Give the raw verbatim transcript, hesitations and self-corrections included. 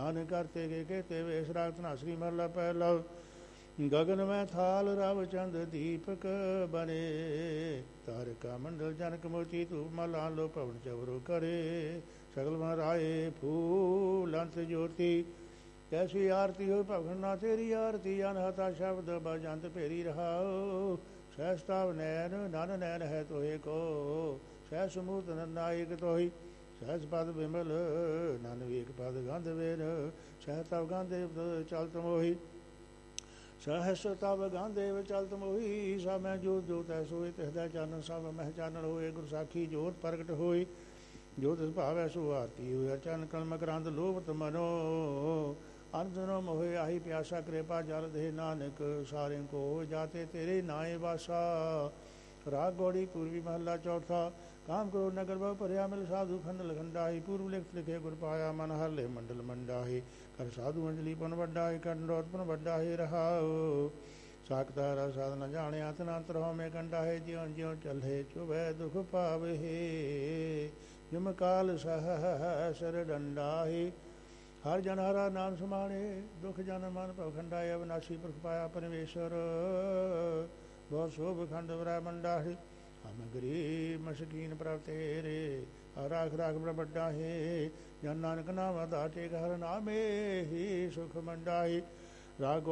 ਨਾਨਕ ਕਰਤੇ ਕੇ ਕਹਤੇ ਵੇਸ ਰਾਗ ਧਨਾਸਰੀ ਮਹਲਾ ਪਹਿਲਾ। ਗਗਨ ਮੈਂ ਥਾਲ ਰਵ ਚੰਦ ਦੀਪਕ ਬਨੇ, ਤਾਰਿਕਾ ਮੰਡਲ ਜਨਕ ਮੋਤੀ ਧੂਪ ਮਲਾ ਲੋ ਪਵਨ ਚਵਰੋ ਕਰੇ। ਸਗਲ ਮਹ ਰਾਏ ਫੂਲ ਅੰਤ ਜੋਤੀ, ਕੈਸੀ ਆਰਤੀ ਹੋਈ ਭਗਨ ਨਾ ਤੇਰੀ ਆਰਤੀ। ਅਨਹਤਾ ਸ਼ਬਦ ਬਜੰਤ ਭੇਰੀ ਰਹਾਓ, ਸਹਿਸਤਾਵ ਨੈਨ ਨਨ ਨੈਨ ਹੈ ਤੋਹੇ ਕੋ। ਸਹਿ ਸਮੂਤ ਨਾਇਕ ਤੋਹੀ, ਸਹਿਜ ਪਦ ਬਿਮਲ ਨਨ ਵੇਕ ਪਦ ਗੰਧ ਵੇਰ। ਸਹਿ ਤਵ ਗਾਂਧੇਵ ਚਲਤ ਮੋਹੀ, ਸਹਿਸ ਤਵ ਗਾਂਧੇਵ ਚਲਤ ਮੋਹੀ। ਸਭ ਮੈਂ ਜੋਤ ਜੋਤ ਹੈ ਸੋਏ, ਤਿਸਦਾ ਚਾਨਣ ਸਭ ਮਹਿ ਚਾਨਣ ਹੋਏ। ਗੁਰ ਸਾਖੀ ਜੋਤ ਪ੍ਰਗਟ ਹੋਈ, ਜੋਤ ਭਾਵੈ ਸੋ ਆਰਤੀ ਹੋਈ। ਅਚਨ ਕਲ ਮਕਰੰਦ ਲੋਭਤ ਮਨੋ, ਅਨੰਦਨੋ ਮੋਹਿ ਆਹੀ ਪਿਆਸਾ। ਕਿਰਪਾ ਜਲ ਦੇ ਨਾਨਕ ਸਾਰਿਆਂ ਕੋ, ਜਾਤੇ ਤੇਰੇ ਨਾਏ ਵਾਸਾ। ਰਾਗ ਗੌੜੀ ਪੂਰਬੀ ਮਹੱਲਾ ਚੌਥਾ। ਕਾਮ ਕਰੋ ਨਗਰ ਬਹੁ ਭਰਿਆ, ਮਿਲ ਸਾਧੂ ਖੰਡਲ ਖੰਡਾਹੀ। ਪੂਰਬ ਲਿਖਤ ਲਿਖੇ ਗੁਰ ਪਾਇਆ, ਮਨ ਹਰਲੇ ਮੰਡਲ ਮੰਡਾਹੀ। ਕਰ ਸਾਧੂ ਅੰਜਲੀ ਪਨ ਵੱਡਾਹੀ, ਕੰਡੋਤ ਪਨ ਵੱਡਾਹੀ ਰਹਾਉ। ਸਾਖਤਾ ਰਸ ਸਾਧ ਨ ਜਾਣਿਆ, ਤਨੰਤਰ ਹਉਮੈ ਕੰਡਾਹੇ। ਜਿਉ ਜਿਉ ਚੱਲੇ ਚੁਭੈ ਦੁਖ ਪਾਵਹਿ, ਜਿਮ ਕਾਲ ਸਹਸਰ ਡੰਡਾਹੀ। ਹਰ ਜਨ ਹਰਾ ਨਾਮ ਸਮਾਣੇ, ਦੁਖ ਜਨ ਮਨ ਭਵ ਖੰਡਾਏ। ਅਵਿਨਾਸ਼ੀ ਪੁਰਖ ਪਾਇਆ ਪਰਮੇਸ਼ਰ, ਬਹੁਤ ਸ਼ੋਭ ਖੰਡ ਵਰੈ ਮੰਡਾਹੀ। ਹਮ ਗਰੀਬ ਮਸਕੀਨ ਪ੍ਰਭ ਤੇਰੇ, ਰਾਖ ਰਾਖ ਬੜ ਵੱਡਾ ਹੈ। ਜਨ ਨਾਨਕ ਨਾਮ ਆਧਾਰ ਟੇਕ, ਹਰ ਨਾਮੇ ਹੀ ਸੁਖ ਮੰਡਾਹੀ। ਰਾਗ